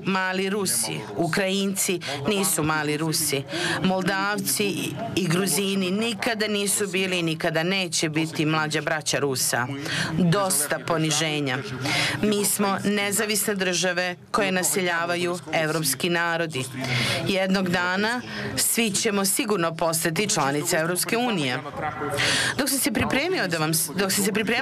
mali Rusi. Ukrajinci nisu mali Rusi. Moldavci i Gruzini nikada nisu bili i nikada neće biti mlađa braća Rusa. Dosta poniženja. Mi smo nezavisne države koje naseljavaju evropski narodi. Jednog dana svi ćemo sigurno postati članice Evropske unije. Dok sam se pripremio